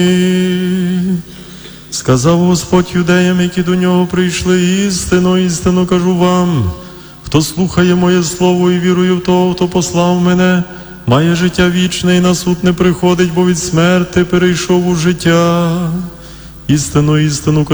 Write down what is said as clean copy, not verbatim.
Сказав Господь юдеям, які до нього прийшли: істину, істину кажу вам, хто слухає моє слово і вірує в того, хто послав мене, має життя вічне і на суд не приходить, бо від смерти перейшов у життя. Істину, істину кажу